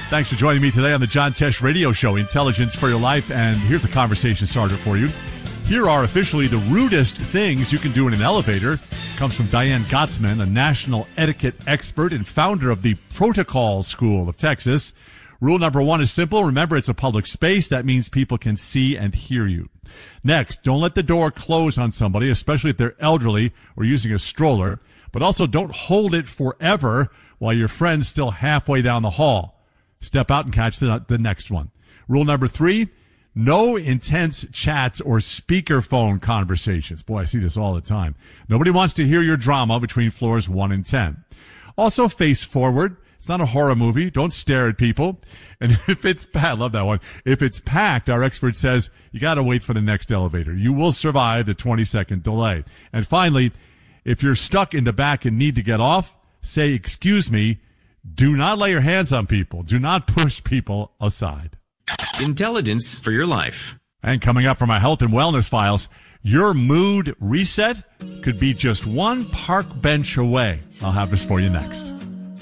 Thanks for joining me today on the John Tesh Radio Show, Intelligence for Your Life. And here's a conversation starter for you. Here are officially the rudest things you can do in an elevator. Comes from Diane Gottsman, a national etiquette expert and founder of the Protocol School of Texas. Rule number 1 is simple. Remember, it's a public space. That means people can see and hear you. Next, don't let the door close on somebody, especially if they're elderly or using a stroller. But also don't hold it forever while your friend's still halfway down the hall. Step out and catch the next one. Rule number 3, no intense chats or speakerphone conversations. Boy, I see this all the time. Nobody wants to hear your drama between floors 1 and 10. Also, face forward. It's not a horror movie. Don't stare at people. And if it's packed, I love that one. If it's packed, our expert says you got to wait for the next elevator. You will survive the 20-second delay. And finally, if you're stuck in the back and need to get off, say, excuse me. Do not lay your hands on people. Do not push people aside. Intelligence for your life. And coming up from our health and wellness files, your mood reset could be just one park bench away. I'll have this for you next.